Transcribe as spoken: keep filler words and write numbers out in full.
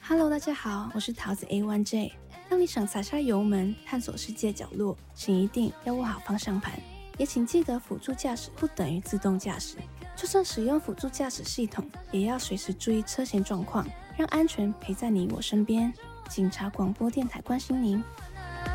Hello，大家好，我是桃子 A 一 J。当你想踩下油门，探索世界角落，请一定要握好方向盘，也请记得辅助驾驶不等于自动驾驶。就算使用辅助驾驶系统，也要随时注意车前状况，让安全陪在你我身边。警察广播电台关心您。